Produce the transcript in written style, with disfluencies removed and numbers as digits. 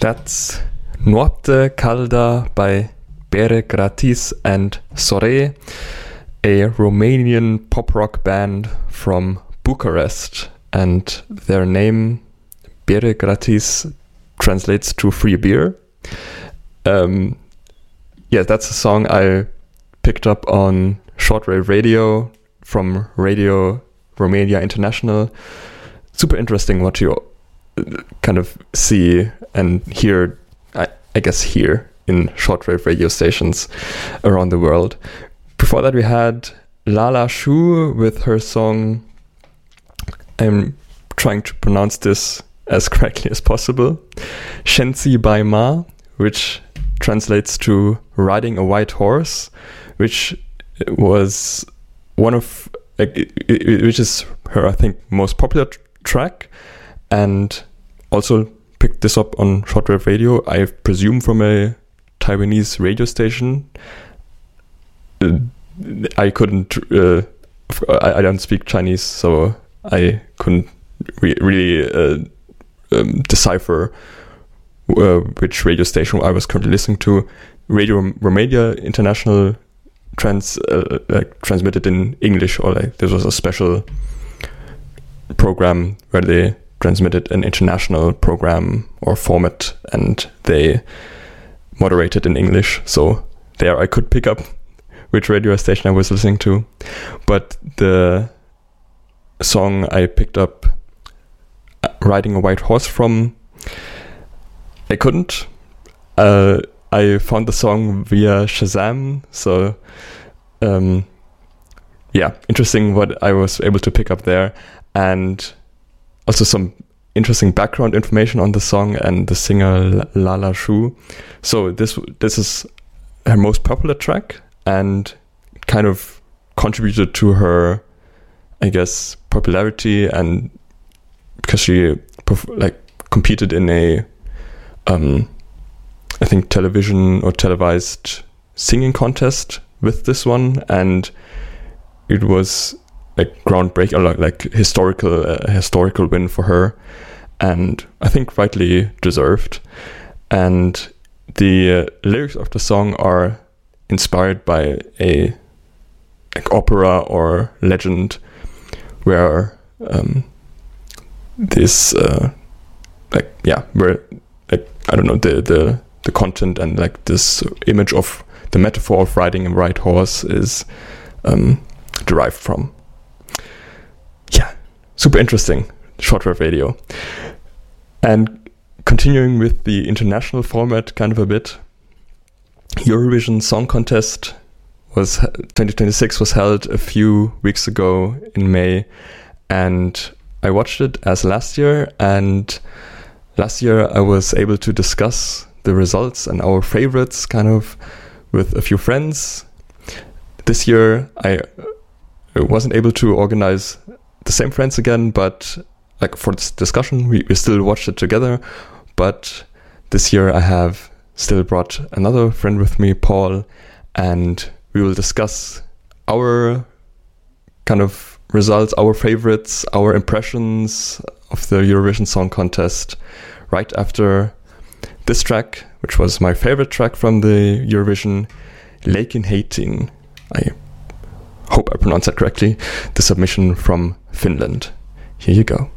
That's Noapte Calda by Bere Gratis and Sore, a Romanian pop rock band from Bucharest, and their name Bere Gratis translates to free beer. Yeah, that's a song I picked up on shortwave radio from Radio Romania International. Super interesting what you kind of see and hear, I guess, here in shortwave radio stations around the world. Before that, we had Lala Shu with her song, I'm trying to pronounce this as correctly as possible, Shenzi by Ma, which translates to riding a white horse, which was one of, which is her, I think, most popular track, and also picked this up on shortwave radio, I presume from a Taiwanese radio station. I couldn't, I don't speak Chinese, so I couldn't really decipher which radio station I was currently listening to. Radio Romania International transmitted in English, or this was a special program where they transmitted an international program or format, and they moderated in English. So there I could pick up which radio station I was listening to. But the song I picked up, Riding a White Horse from, I couldn't. I found the song via Shazam. So yeah, interesting what I was able to pick up there. And also some interesting background information on the song and the singer Lala Shu. So this is her most popular track, and kind of contributed to her, I guess, popularity, and because she competed in a I think television or televised singing contest with this one, and it was like groundbreaking, or like historical win for her, and I think rightly deserved. And the lyrics of the song are inspired by a opera or legend where this where I don't know, the content and like this image of the metaphor of riding a white horse is derived from. Yeah, super interesting shortwave radio. And continuing with the international format kind of a bit, Eurovision Song Contest 2026 was held a few weeks ago in May, and I watched it as last year, and last year I was able to discuss the results and our favorites kind of with a few friends. This year I wasn't able to organize the same friends again, but like for this discussion we still watched it together. But this year I have still brought another friend with me, Paul, and we will discuss our kind of results, our favorites, our impressions of the Eurovision Song Contest right after this track, which was my favorite track from the Eurovision, Leikin Heitin. I hope I pronounced that correctly. The submission from Finland. Here you go.